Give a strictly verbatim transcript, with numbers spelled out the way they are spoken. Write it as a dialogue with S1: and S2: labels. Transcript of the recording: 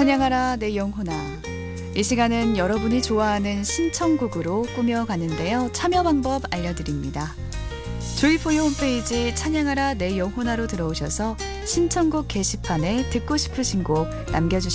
S1: 찬양하라 내 영혼아. 이 시간은 여러분이 좋아하는 신청곡으로 꾸며가는데요. 참여 방법 알려드립니다. 조이포유 홈페이지 찬양하라 내 영혼아로 들어오셔서 신청곡 게시판에 듣고 싶으신 곡 남겨주시면